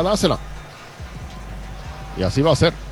Venga, dásela. Y así va a ser.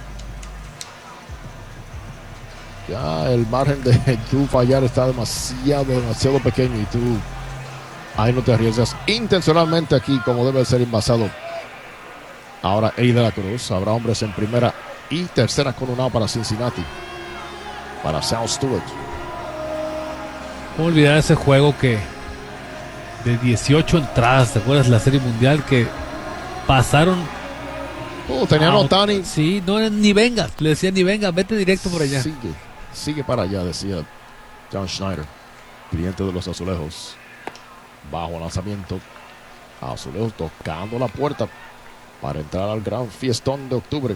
Ya el margen de tú fallar está demasiado pequeño y tú ahí no te arriesgas intencionalmente aquí como debe ser envasado. Ahora Eddie de la Cruz. Habrá hombres en primera y tercera con un out para Cincinnati. Para Sal Stewart. ¿Cómo olvidar ese juego que de 18 entradas, ¿te acuerdas? La Serie Mundial que pasaron. Tenían Ohtani. Sí, no ni vengas. Le decían ni vengas, vete directo por allá. Sigue para allá, decía John Schneider, cliente de los Azulejos. Bajo lanzamiento. Azulejos tocando la puerta para entrar al gran fiestón de octubre.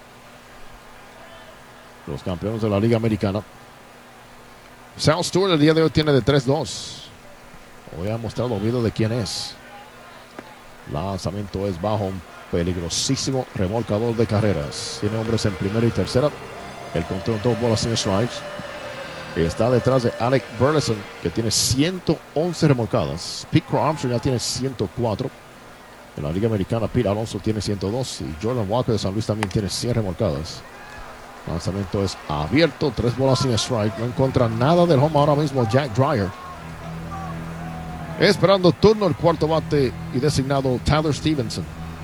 Los campeones de la Liga Americana. Sal Stewart el día de hoy tiene de 3-2. Hoy ha mostrado el video de quién es. Lanzamiento es bajo, un peligrosísimo remolcador de carreras. Tiene hombres en primera y tercera. El conteo en 2 bolas sin strikes. Está detrás de Alec Burleson, que tiene 111 remolcadas. Pete Crow Armstrong ya tiene 104. En la Liga Americana, Pete Alonso tiene 102. Y Jordan Walker de San Luis también tiene 100 remolcadas. Lanzamiento es abierto, 3 bolas sin strike. No encuentra nada del home ahora mismo Jack Dreyer. Esperando turno el cuarto bate y designado Tyler Stevenson.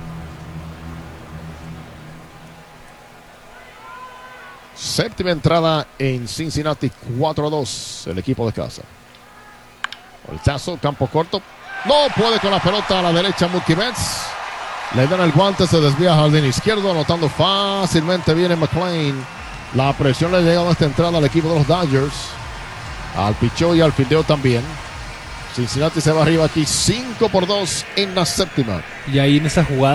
Séptima entrada en Cincinnati, 4-2 el equipo de casa. El tazo, campo corto. No puede con la pelota a la derecha Mookie Betts. Le dan el guante, se desvía al jardín izquierdo, anotando fácilmente viene McLean. La presión le ha llegado a esta entrada al equipo de los Dodgers. Al picheo y al fildeo también. Cincinnati se va arriba aquí 5-2 en la séptima. Y ahí en esa jugada